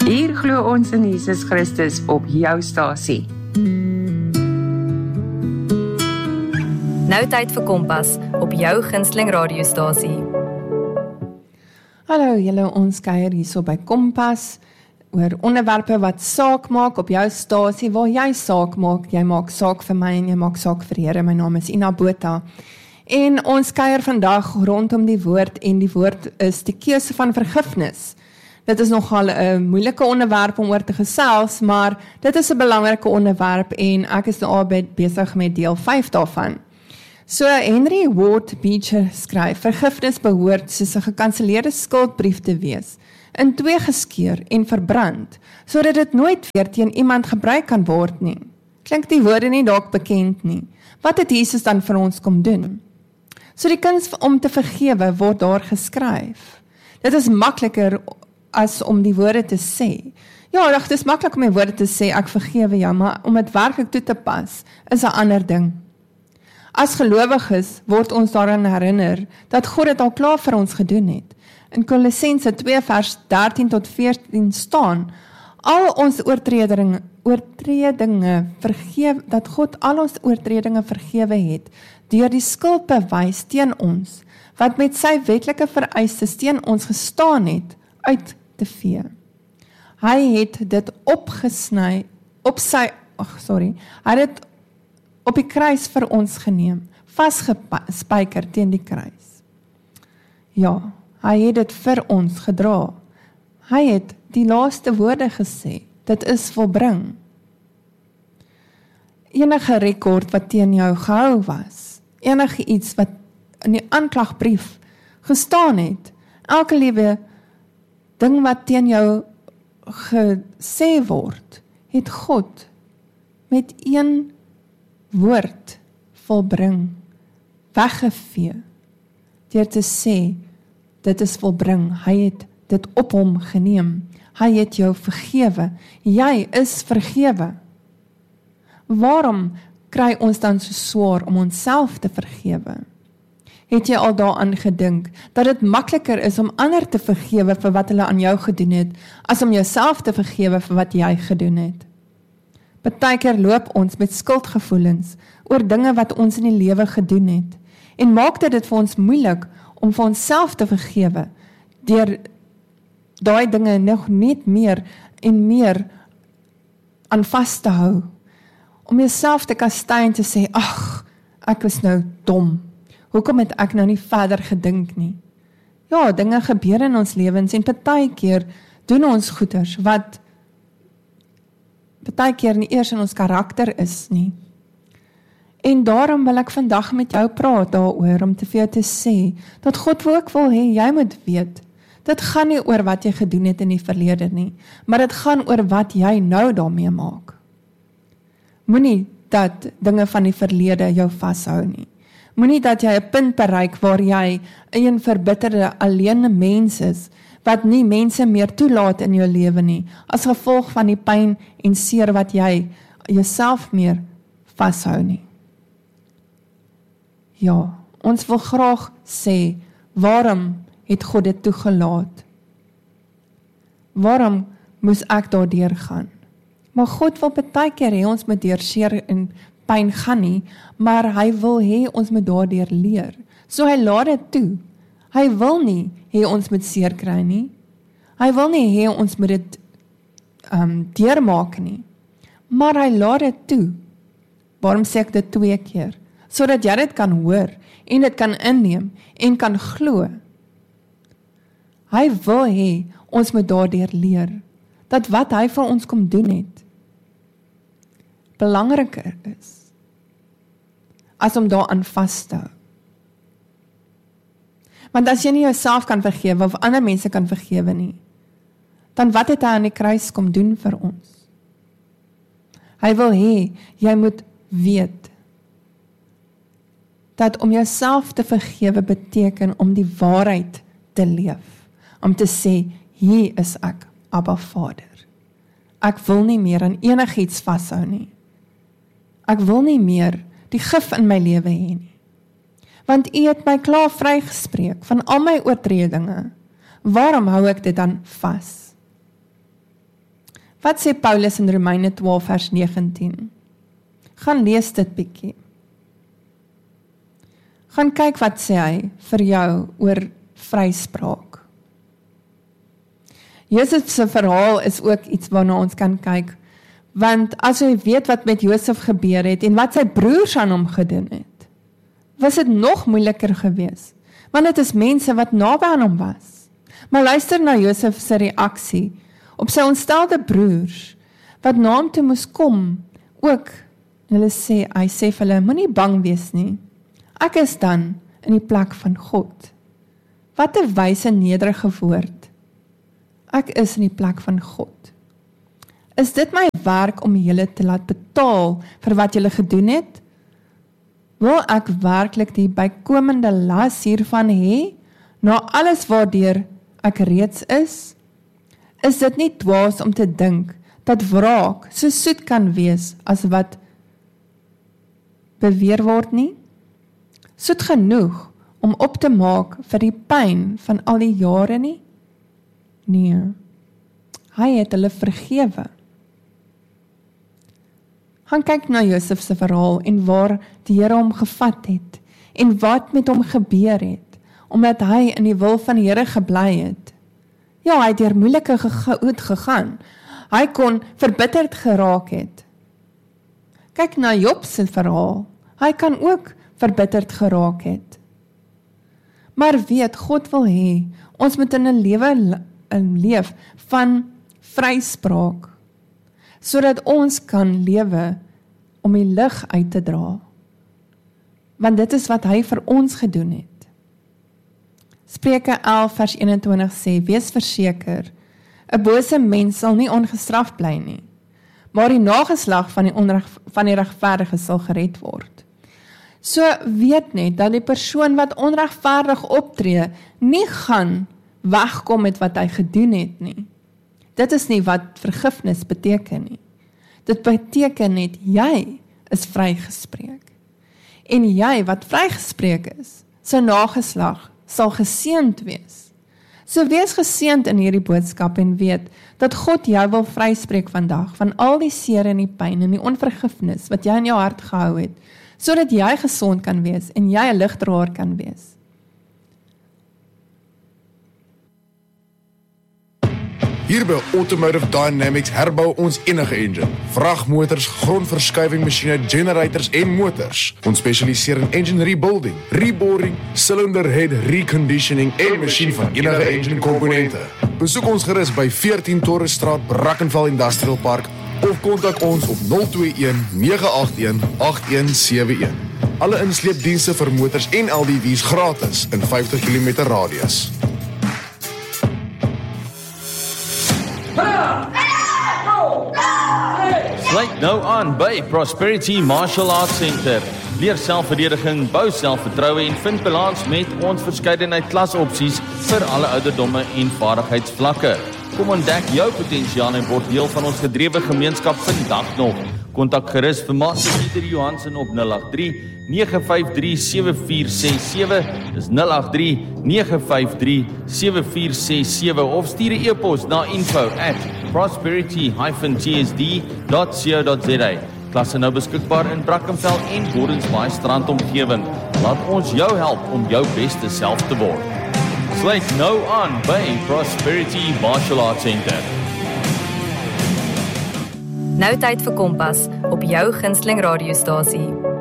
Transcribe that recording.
Hier glo ons in Jesus Christus op jou stasie. Nou tyd vir Kompas op jou gunsteling radiostasie. Hallo julle, ons kuier hierso by Kompas oor onderwerpe wat saak maak op jou stasie, waar jy saak maak. Jy maak saak vir my en jy maak saak vir die Here. My naam is Ina Botha. En ons kuier vandag rondom die woord, en die woord is die keuse van vergifnis. Dit is nogal 'n moeilike onderwerp om oor te gesels, maar dit is 'n belangrike onderwerp en ek is nou besig met deel 5 daarvan. So Henry Ward Beecher skryf, vergifnis behoort soos 'n gekanseleerde skuldbrief te wees, in twee geskeur en verbrand, sodat dit nooit weer teen iemand gebruik kan word nie. Klink die woorde nie dalk bekend nie? Wat het Jesus dan vir ons kom doen? So die kuns om te vergewe word daar geskryf. Dit is makliker as om die woorde te sê. Ja, dit is maklik om die woorde te sê, ek vergewe jou, maar om dit werklik toe te pas, is 'n ander ding. As gelowiges word ons daaraan herinner, dat God dit al klaar vir ons gedoen het. In Kolossense 2 vers 13 tot 14 staan, al ons oortredinge vergewe, dat God al ons oortredinge vergewe het, deur die skuldbewys teen ons, wat met sy wetlike vereistes teen ons gestaan het, uit te vee. Hy het dit opgesny, hy het dit op die kruis vir ons geneem, vasgespijker teen die kruis. Ja, hy het dit vir ons gedra. Hy het die laaste woorde gesê, dit is volbring. Enige rekord wat teen jou gehou was, enige iets wat in die aanklagbrief gestaan het, elke liewe ding wat teen jou gesê word, het God met een woord volbring, weggevee, deur te sê, dit is volbring, hy het dit op hom geneem, hy het jou vergewe, jy is vergewe. Waarom kry ons dan so swaar om onsself te vergewe? Het jy al daaraan gedink, dat dit makliker is om ander te vergewe vir wat hulle aan jou gedoen het, as om jouself te vergewe vir wat jy gedoen het? Partykeer loop ons met skuldgevoelens oor dinge wat ons in die lewe gedoen het, en maak dit vir ons moeilik om vir onsself te vergewe, deur daai dinge nog net meer en meer aan vas te hou, om jouself te kastei en te sê, ag, ek was nou dom, hoekom het ek nou nie verder gedink nie? Ja, dinge gebeur in ons lewens, en partykeer doen ons goeders, wat partykeer nie eers in ons karakter is nie. En daarom wil ek vandag met jou praat daaroor, om te vir jou te sê, dat God ook wil hê, jy moet weet, dit gaan nie oor wat jy gedoen het in die verlede nie, maar dit gaan oor wat jy nou daarmee maak. Moenie dat dinge van die verlede jou vashou nie. Moenie dat jy 'n punt bereik waar jy 'n verbitterde, alleene mens is, wat nie mense meer toelaat in jou lewe nie, as gevolg van die pyn en seer wat jy jouself meer vashou nie. Ja, ons wil graag sê, waarom het God dit toegelaat? Waarom moes ek daardeur gaan? Maar God wil partykeer hê ons moet deur seer en pyn gaan nie, maar hy wil hê ons moet daardeur leer. So hy laat dit toe. Hy wil nie hê ons moet seer kry nie. Hy wil nie hê ons moet dit deurmaak nie. Maar hy laat dit toe. Waarom sê ek dit 2 keer? Sodat jy dit kan hoor, en dit kan inneem, en kan glo. Hy wil hê ons moet daardeur leer, dat wat hy vir ons kom doen het, belangriker is, as om daaraan vas te hou. Want as jy nie jouself kan vergewe, of ander mense kan vergewe nie, dan wat het hy aan die kruis kom doen vir ons? Hy wil hê, jy moet weet, dat om jouself te vergewe beteken om die waarheid te leef, om te sê, hier is ek, Abba Vader. Ek wil nie meer aan enigiets vashou nie. Ek wil nie meer die gif in my lewe hê nie. Want U het my klaar vrygespreek van al my oortredinge. Waarom hou ek dit dan vas? Wat sê Paulus in Romeine 12 vers 19? Gaan lees dit bietjie. Gaan kyk wat sê hy vir jou oor vryspraak. Josef se verhaal is ook iets waarna ons kan kyk, want as jy weet wat met Josef gebeur het en wat sy broers aan hom gedoen het, was dit nog moeiliker geweest, want dit is mense wat naby aan hom was. Maar luister na Josef se reaksie op sy ontstelde broers, wat na hom toe moes kom, ook, hy sê vir hulle, moenie bang wees nie, ek is dan in die plek van God. Wat 'n wyse nederige woord. Ek is in die plek van God. Is dit my werk om julle te laat betaal vir wat julle gedoen het? Wil ek werklik die bykomende las hiervan hê, na alles waardeur ek reeds is? Is dit nie dwaas om te dink, dat wraak so soet kan wees, as wat beweer word nie? Soet genoeg, om op te maak vir die pyn van al die jare nie? Nee, hy het hulle vergewe. Gaan kyk na Josef se verhaal en waar die Here hom gevat het en wat met hom gebeur het, omdat hy in die wil van die Here gebly het. Ja, hy het deur moeilike goed gegaan. Hy kon verbitterd geraak het. Kyk na Job se verhaal. Hy kan ook verbitterd geraak het. Maar weet, God wil hê, ons moet in 'n lewe leef van vryspraak, sodat ons kan lewe om die lig uit te dra. Want dit is wat hy vir ons gedoen het. Spreuke 11 vers 21 sê, wees verseker, 'n bose mens sal nie ongestraf bly nie, maar die nageslag van die regverdige sal gered word. So weet net dat die persoon wat onregverdig optree, nie gaan wegkom met wat hy gedoen het nie. Dit is nie wat vergifnis beteken nie. Dit beteken net, jy is vrygespreek. En jy wat vrygespreek is, sy nageslag sal geseënd wees. So wees geseënd in hierdie boodskap en weet, dat God jou wil vryspreek vandag, van al die seer en die pyn en die onvergifnis, wat jy in jou hart gehou het, sodat jy gesond kan wees, en jy 'n ligdraer kan wees. Hier by Automotive Dynamics herbou ons enige engine, vragmotors, grondverskuiving masjiene, generators en motors. Ons spesialiseer in engine rebuilding, reboring, cylinder head reconditioning en masjien van enige engine komponente. Besoek ons gerus by 14 Torresstraat, Brackenfell Industrial Park of kontak ons op 021 981 8171. Alle insleepdienste vir motors en LDW's gratis in 50 km radius. Sluit nou aan by Prosperity Martial Arts Center. Leer selfverdediging, bou selfvertroue en vind balans met ons verskeidenheid klasopsies vir alle ouderdomme en vaardigheidsvlakke. Kom ontdek jou potensiaal en word deel van ons gedrewe gemeenskap vandag nog. Kontak gerus vir Master Pieter Johansen op 083 953 7467, dis 083 953 7467 of stuur 'n e-pos na info@prosperity-tsd.co.za. Klasse nou beskikbaar in Brackenfell en Gordons Bay Strand omgewing. Laat ons jou help om jou beste self te word. Sluit nou aan by Prosperity Martial Arts Center. Nou tyd vir Kompas op jou gunsteling radiostasie.